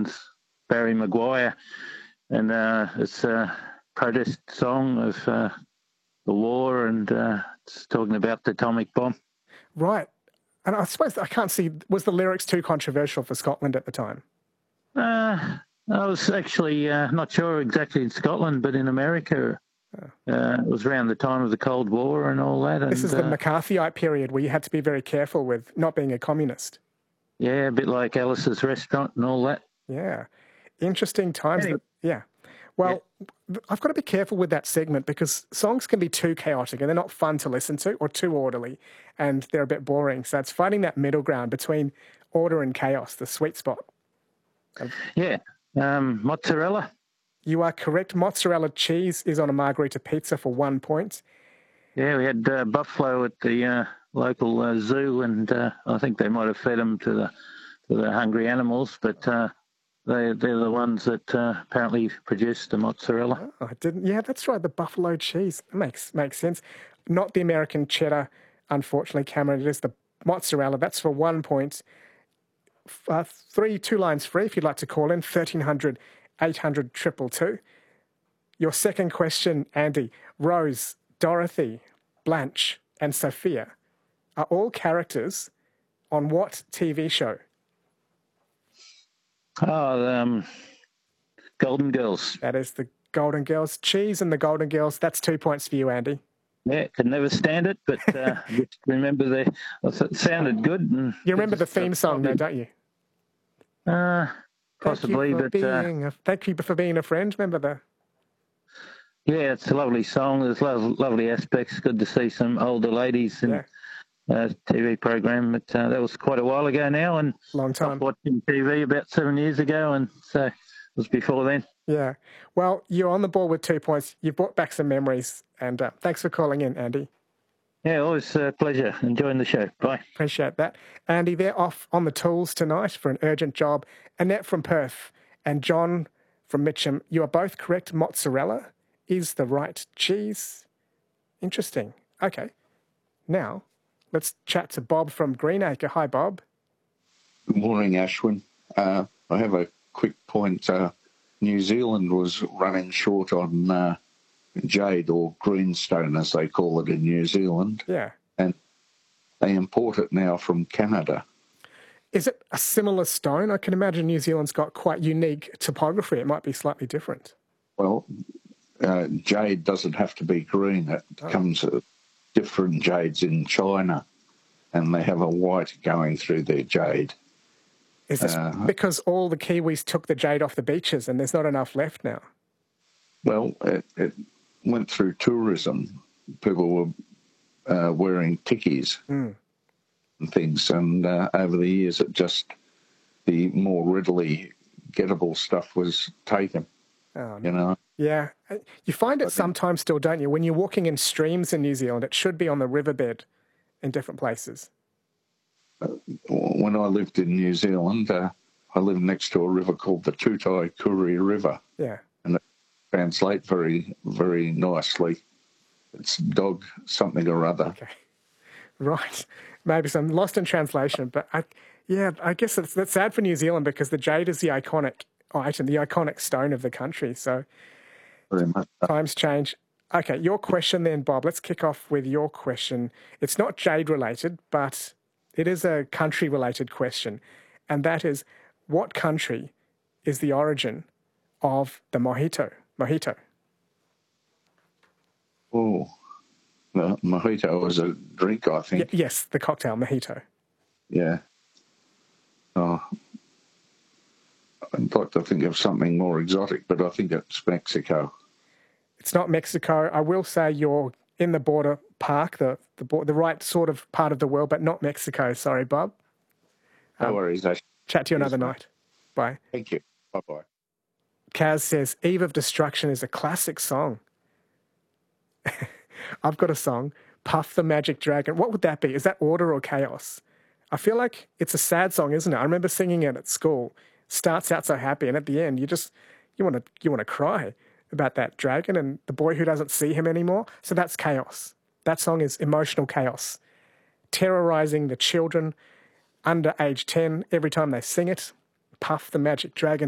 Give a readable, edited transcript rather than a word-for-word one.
Gardens, Barry Maguire, and it's a protest song of the war, and it's talking about the atomic bomb. Right. And I suppose I can't see, was the lyrics too controversial for Scotland at the time? I was actually not sure exactly in Scotland, but in America, it was around the time of the Cold War and all that. This and, is the McCarthyite period where you had to be very careful with not being a communist. Yeah, a bit like Alice's Restaurant and all that. Yeah. Interesting times. Anyway. Well, I've got to be careful with that segment because songs can be too chaotic and they're not fun to listen to, or too orderly, and they're a bit boring. So it's finding that middle ground between order and chaos, the sweet spot. Mozzarella. You are correct. Mozzarella cheese is on a margherita pizza for 1 point. Yeah, we had buffalo at the local zoo, and I think they might have fed them to the hungry animals, but they're the ones that apparently produced the mozzarella. Oh, I didn't. Yeah, that's right. The buffalo cheese makes sense. Not the American cheddar, unfortunately, Cameron. It is the mozzarella. That's for 1 point. 2 lines free if you'd like to call in. 1300 800 222. Your second question, Andy. Rose, Dorothy, Blanche, and Sophia are all characters on what TV show? Golden Girls. That is the Golden Girls. Cheese and the Golden Girls. That's 2 points for you, Andy. Yeah, could never stand it, but just remember it sounded good. And you remember the theme song now, don't you? Possibly, thank you for being a friend. Remember that? Yeah, it's a lovely song. There's lovely aspects. Good to see some older ladies in TV program. But that was quite a while ago now, and long time. I was watching TV about 7 years ago, and so it was before then. Yeah. Well, you're on the ball with 2 points. You brought back some memories, and thanks for calling in, Andy. Yeah, always a pleasure. Enjoying the show. Bye. Appreciate that. Andy, they're off on the tools tonight for an urgent job. Annette from Perth and John from Mitcham, you are both correct. Mozzarella is the right cheese. Interesting. Okay. Now, let's chat to Bob from Greenacre. Hi, Bob. Good morning, Ashwin. I have a quick point. New Zealand was running short on jade, or greenstone as they call it in New Zealand. Yeah. And they import it now from Canada. Is it a similar stone? I can imagine New Zealand's got quite unique topography. It might be slightly different. Well, jade doesn't have to be green. It comes different jades in China, and they have a white going through their jade. Is this because all the Kiwis took the jade off the beaches and there's not enough left now? Well, it went through tourism. People were wearing tikis and things, and over the years the more readily gettable stuff was taken. Oh, no. You know? Yeah. You find it sometimes still, don't you? When you're walking in streams in New Zealand, it should be on the riverbed in different places. When I lived in New Zealand, I lived next to a river called the Tutai Kuri River. Yeah. And it translates very, very nicely. It's dog something or other. Okay. Right. Maybe some lost in translation, but I guess that's sad for New Zealand because the jade is the iconic item, the iconic stone of the country. So very much times change. Okay, your question then, Bob. Let's kick off with your question. It's not jade related, but it is a country related question. And that is, what country is the origin of the mojito? Mojito. Oh, the mojito is a drink, I think. Yes, the cocktail, mojito. Yeah. Oh, I'd like to think of something more exotic, but I think it's Mexico. It's not Mexico. I will say you're in the border park, the right sort of part of the world, but not Mexico. Sorry, Bob. No worries. Chat to you another night. Bye. Thank you. Bye-bye. Kaz says, Eve of Destruction is a classic song. I've got a song, Puff the Magic Dragon. What would that be? Is that order or chaos? I feel like it's a sad song, isn't it? I remember singing it at school. Starts out so happy, and at the end, you want to cry about that dragon and the boy who doesn't see him anymore. So that's chaos. That song is emotional chaos, terrorizing the children under age 10 every time they sing it. Puff the Magic Dragon.